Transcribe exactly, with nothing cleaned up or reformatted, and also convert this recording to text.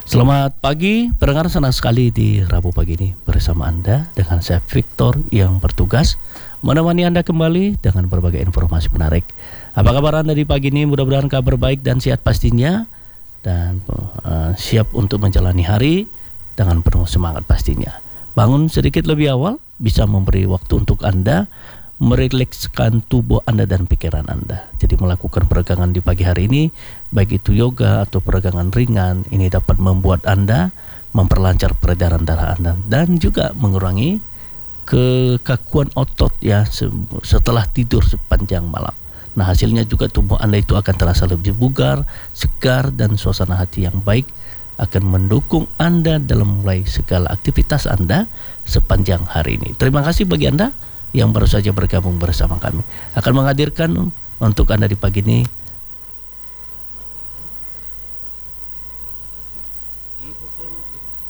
Selamat pagi, pendengar, senang sekali di Rabu pagi ini bersama Anda dengan saya Victor yang bertugas menemani Anda kembali dengan berbagai informasi menarik. Apa kabar Anda di pagi ini? Mudah-mudahan kabar baik dan sehat pastinya, dan uh, siap untuk menjalani hari dengan penuh semangat pastinya. Bangun sedikit lebih awal bisa memberi waktu untuk Anda merilekskan tubuh Anda dan pikiran Anda. Jadi melakukan peregangan di pagi hari ini, baik itu yoga atau peregangan ringan, ini dapat membuat Anda memperlancar peredaran darah Anda dan juga mengurangi kekakuan otot ya setelah tidur sepanjang malam. Nah, hasilnya juga tubuh Anda itu akan terasa lebih bugar, segar, dan suasana hati yang baik akan mendukung Anda dalam mulai segala aktivitas Anda sepanjang hari ini. Terima kasih bagi Anda yang baru saja bergabung bersama kami. Akan menghadirkan untuk Anda di pagi ini di pukul